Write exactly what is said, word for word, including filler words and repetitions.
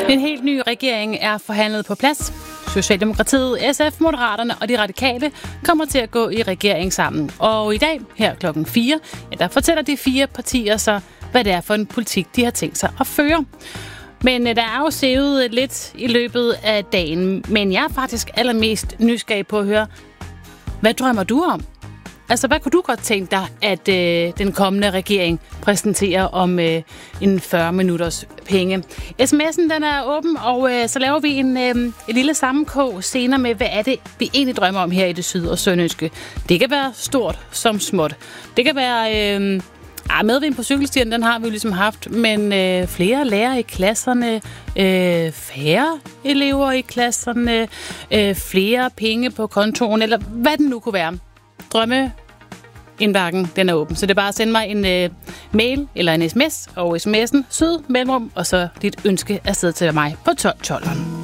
En helt ny regering er forhandlet på plads. Socialdemokratiet, S F, Moderaterne og de Radikale kommer til at gå i regering sammen. Og i dag, her klokken fire, ja, der fortæller de fire partier så, hvad det er for en politik, de har tænkt sig at føre. Men der er jo sævet lidt i løbet af dagen, men jeg er faktisk allermest nysgerrig på at høre, hvad drømmer du om? Altså, hvad kunne du godt tænke dig, at øh, den kommende regering præsenterer om øh, en fyrre minutters penge? Sms'en, den er åben, og øh, så laver vi en, øh, en lille sammenkog senere med, hvad er det, vi egentlig drømmer om her i det syd- og sønderjyske. Det kan være stort som småt. Det kan være... Øh, Ah, medvind på cykelstien, den har vi jo ligesom haft, men øh, flere lærere i klasserne, øh, færre elever i klasserne, øh, flere penge på kontoen, eller hvad den nu kunne være. Drømmeindbakken, den er åben, så det er bare at sende mig en øh, mail eller en sms, og sms'en syd mellemrum, og så dit ønske afsted til mig på tolv tolv.